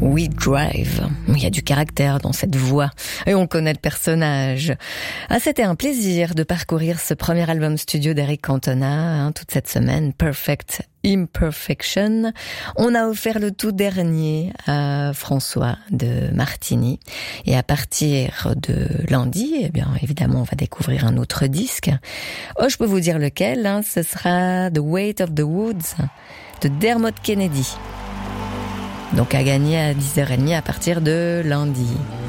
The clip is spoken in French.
We Drive. Il y a du caractère dans cette voix et on connaît le personnage. Ah, c'était un plaisir de parcourir ce premier album studio d'Eric Cantona toute cette semaine, Perfect Imperfection. On a offert le tout dernier à François de Martigny et à partir de lundi, eh bien évidemment on va découvrir un autre disque. Oh, je peux vous dire lequel, ce sera The Weight of the Woods de Dermot Kennedy. Donc à gagner à 10h30 à partir de lundi.